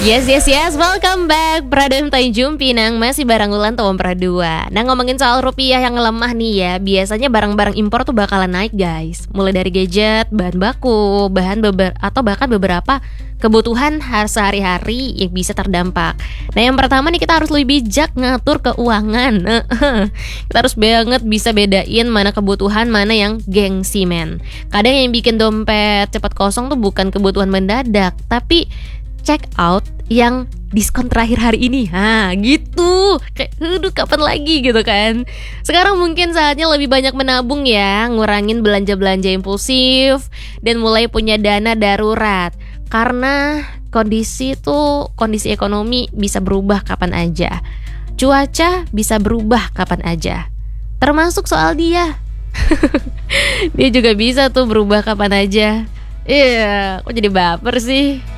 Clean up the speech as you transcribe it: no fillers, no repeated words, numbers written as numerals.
Yes, welcome back. Pradem tay jumpi nang masih barang ulan tahun pradua. Nah, ngomongin soal rupiah yang lemah nih ya, biasanya barang-barang impor tuh bakalan naik guys. Mulai dari gadget, bahan baku, atau bahkan beberapa kebutuhan sehari-hari yang bisa terdampak. Nah, yang pertama nih kita harus lebih bijak ngatur keuangan. Kita harus banget bisa bedain mana kebutuhan, mana yang gengsi men. Kadang yang bikin dompet cepat kosong tuh bukan kebutuhan mendadak, tapi check out yang diskon terakhir hari ini. Gitu. Kayak kapan lagi gitu kan. Sekarang mungkin saatnya lebih banyak menabung ya, ngurangin belanja-belanja impulsif dan mulai punya dana darurat. Karena kondisi ekonomi bisa berubah kapan aja. Cuaca bisa berubah kapan aja. Termasuk soal dia. Dia juga bisa tuh berubah kapan aja. Iya, kok jadi baper sih?